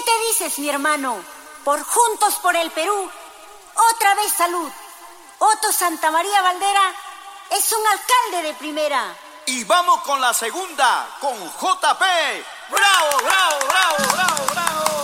te dices, mi hermano? Por Juntos por el Perú, otra vez salud. Otto Santamaría Valdera es un alcalde de primera. Y vamos con la segunda, con JP. ¡Bravo, bravo, bravo, bravo, bravo!